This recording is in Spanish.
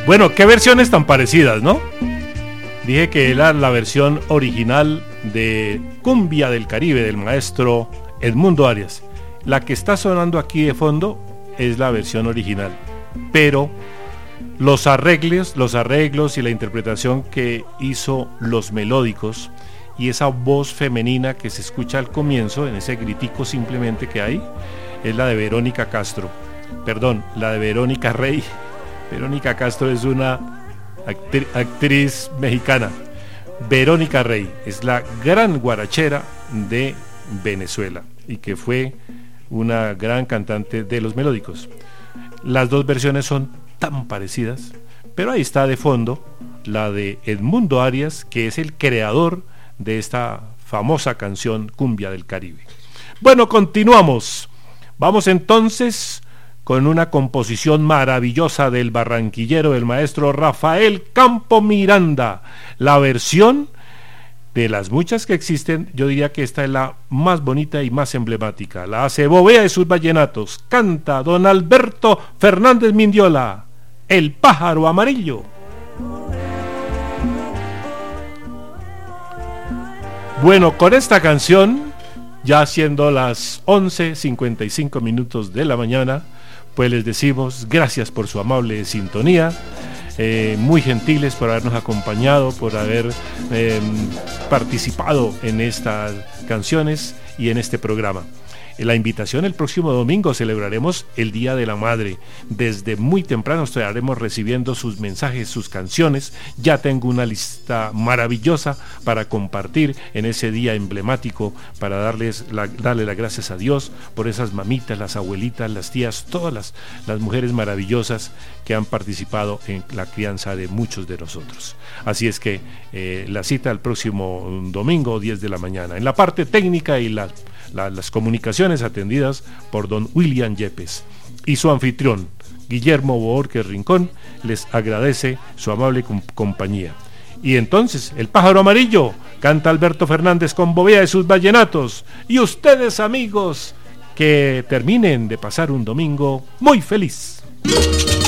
Bueno, qué versiones tan parecidas, ¿no? Dije que era la versión original de Cumbia del Caribe del maestro Edmundo Arias. La que está sonando aquí de fondo es la versión original, pero los arreglos y la interpretación que hizo los melódicos y esa voz femenina que se escucha al comienzo, en ese gritico simplemente que hay, es la de Verónica Castro. Perdón, la de Verónica Rey. Verónica Castro es una actriz mexicana. Verónica Rey es la gran guarachera de Venezuela y que fue una gran cantante de los melódicos. Las dos versiones son tan parecidas, pero ahí está de fondo la de Edmundo Arias, que es el creador de esta famosa canción Cumbia del Caribe. Bueno, continuamos. Vamos entonces con una composición maravillosa del barranquillero, del maestro Rafael Campo Miranda. La versión de las muchas que existen, yo diría que esta es la más bonita y más emblemática. La hace Bovea de sus vallenatos. Canta don Alberto Fernández Mindiola, El pájaro amarillo. Bueno, con esta canción, ya siendo las 11:55 minutos de la mañana, pues les decimos gracias por su amable sintonía, muy gentiles por habernos acompañado, por haber participado en estas canciones y en este programa. La invitación: el próximo domingo celebraremos el Día de la Madre. Desde muy temprano estaremos recibiendo sus mensajes, sus canciones. Ya tengo una lista maravillosa para compartir en ese día emblemático, para darle las gracias a Dios por esas mamitas, las abuelitas, las tías, todas las mujeres maravillosas que han participado en la crianza de muchos de nosotros. Así es que la cita el próximo domingo, 10 de la mañana. En la parte técnica y las comunicaciones atendidas por don William Yepes, y su anfitrión Guillermo Boorquez Rincón les agradece su amable compañía. Y entonces, El pájaro amarillo, canta Alberto Fernández con Bovea de sus vallenatos. Y ustedes, amigos, que terminen de pasar un domingo muy feliz.